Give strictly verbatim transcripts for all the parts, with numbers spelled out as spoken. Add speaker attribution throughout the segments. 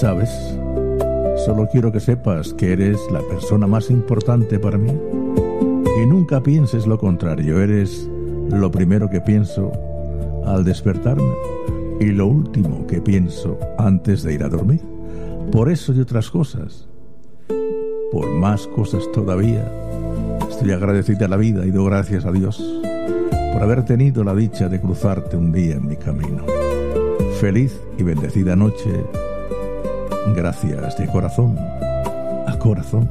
Speaker 1: ¿Sabes? Solo quiero que sepas que eres la persona más importante para mí. Y nunca pienses lo contrario. Eres lo primero que pienso al despertarme y lo último que pienso antes de ir a dormir. Por eso y otras cosas, por más cosas todavía, estoy agradecida a la vida y doy gracias a Dios por haber tenido la dicha de cruzarte un día en mi camino. Feliz y bendecida noche. Gracias de corazón a corazón.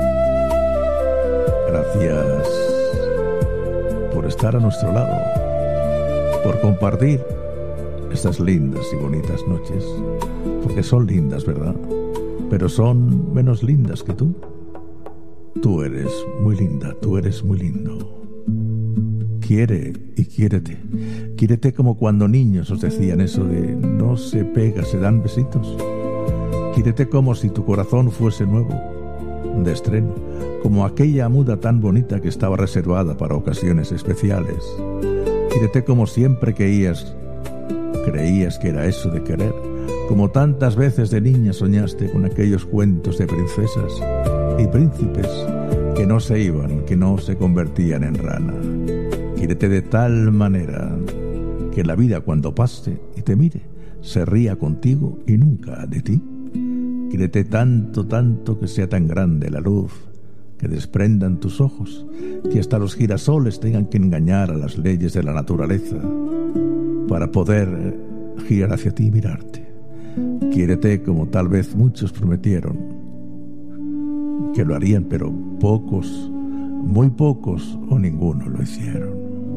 Speaker 1: Gracias por estar a nuestro lado, por compartir estas lindas y bonitas noches, porque son lindas, ¿verdad? Pero son menos lindas que tú. Tú eres muy linda, tú eres muy lindo. Quiere y quiérete. Quiérete como cuando niños os decían eso de no se pega, se dan besitos. Quiérete como si tu corazón fuese nuevo, de estreno, como aquella muda tan bonita que estaba reservada para ocasiones especiales. Quiérete como siempre creías, creías que era eso de querer, como tantas veces de niña soñaste con aquellos cuentos de princesas y príncipes que no se iban, que no se convertían en rana. Quiérete de tal manera que la vida cuando pase y te mire, se ría contigo y nunca de ti. Quiérete tanto, tanto que sea tan grande la luz que desprendan tus ojos, que hasta los girasoles tengan que engañar a las leyes de la naturaleza para poder girar hacia ti y mirarte. Quiérete como tal vez muchos prometieron que lo harían, pero pocos, muy pocos o ninguno lo hicieron.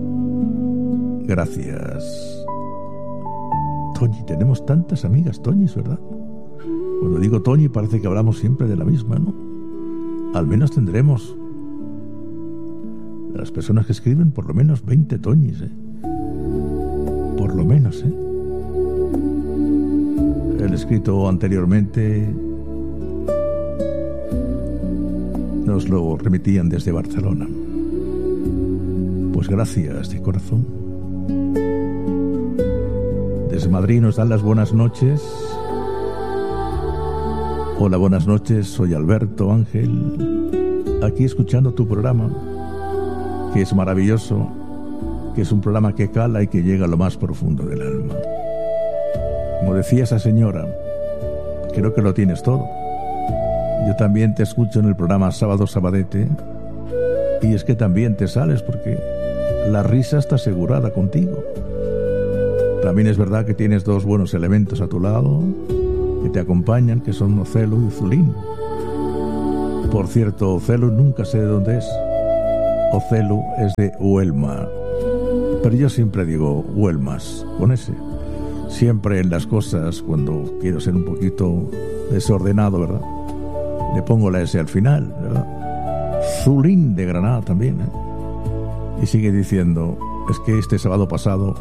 Speaker 1: Gracias. Toñi, tenemos tantas amigas Toñis, ¿verdad? Cuando digo Toñi parece que hablamos siempre de la misma, ¿no? Al menos tendremos, de las personas que escriben, por lo menos veinte Toñis, ¿eh? Por lo menos, ¿eh? El escrito anteriormente nos lo remitían desde Barcelona. Pues gracias de corazón. Desde Madrid nos dan las buenas noches. Hola, buenas noches, soy Alberto Ángel, aquí escuchando tu programa, que es maravilloso, que es un programa que cala y que llega a lo más profundo del alma. Como decía esa señora, creo que lo tienes todo. Yo también te escucho en el programa Sábado Sabadete, y es que también te sales porque la risa está asegurada contigo. También es verdad que tienes dos buenos elementos a tu lado que te acompañan, que son Ocelo y Zulín. Por cierto, Ocelo nunca sé de dónde es. Ocelo es de Huelma, pero yo siempre digo Huelmas, con ese. Siempre en las cosas, cuando quiero ser un poquito desordenado, ¿verdad?, le pongo la S al final, ¿verdad? Zulín de Granada también, ¿eh? Y sigue diciendo, es que este sábado pasado